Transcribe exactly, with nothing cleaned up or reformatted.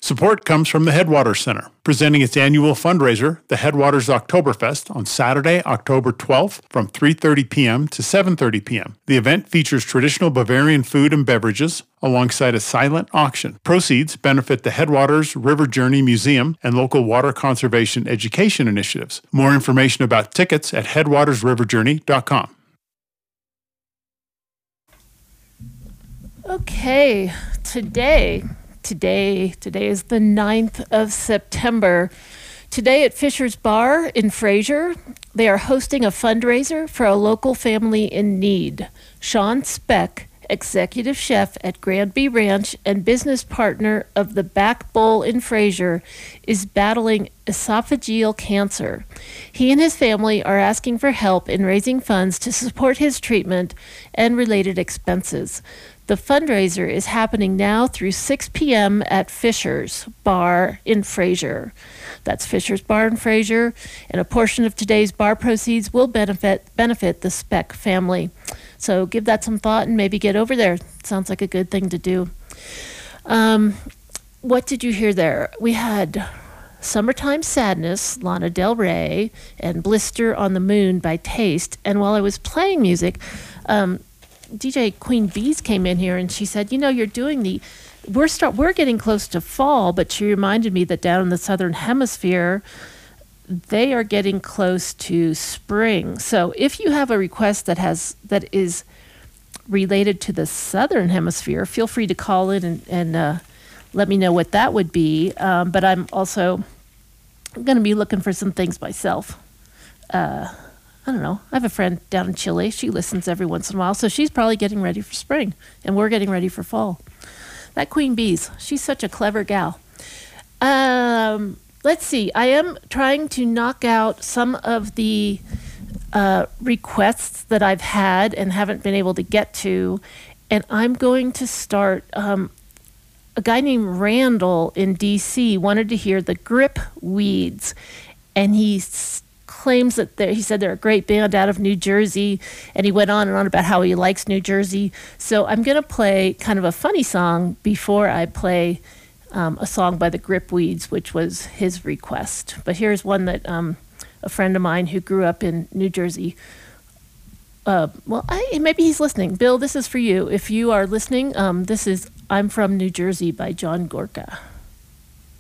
Support comes from the Headwaters Center, presenting its annual fundraiser, the Headwaters Oktoberfest, on Saturday, October twelfth from three thirty p.m. to seven thirty p.m. The event features traditional Bavarian food and beverages, alongside a silent auction. Proceeds benefit the Headwaters River Journey Museum and local water conservation education initiatives. More information about tickets at headwaters river journey dot com. Okay, today, today, today is the ninth of September. Today at Fisher's Bar in Fraser, they are hosting a fundraiser for a local family in need. Sean Speck, executive chef at Granby Ranch and business partner of the Back Bowl in Fraser, is battling esophageal cancer. He and his family are asking for help in raising funds to support his treatment and related expenses. The fundraiser is happening now through six p.m. at Fisher's Bar in Fraser. That's Fisher's Bar in Fraser, and a portion of today's bar proceeds will benefit benefit the Speck family. So give that some thought and maybe get over there. Sounds like a good thing to do. Um, what did you hear there? We had Summertime Sadness, Lana Del Rey, and Blister on the Moon by Taste. And while I was playing music, um, D J Queen Bees came in here and she said, you know, you're doing the, we're start, we're getting close to fall, but she reminded me that down in the Southern Hemisphere, they are getting close to spring. So if you have a request that has, that is related to the Southern Hemisphere, feel free to call in and, and uh, let me know what that would be. Um, but I'm also going to be looking for some things myself. Uh, I don't know. I have a friend down in Chile. She listens every once in a while. So she's probably getting ready for spring. And we're getting ready for fall. That Queen Bees, she's such a clever gal. Um, let's see. I am trying to knock out some of the uh, requests that I've had and haven't been able to get to. And I'm going to start... Um, a guy named Randall in D C wanted to hear the Grip Weeds. And he... St- claims that he said they're a great band out of New Jersey, and he went on and on about how he likes New Jersey. So I'm going to play kind of a funny song before I play um, a song by the Gripweeds, which was his request. But here's one that um, a friend of mine who grew up in New Jersey, uh, well, I, maybe he's listening. Bill, this is for you. If you are listening, um, this is I'm From New Jersey by John Gorka.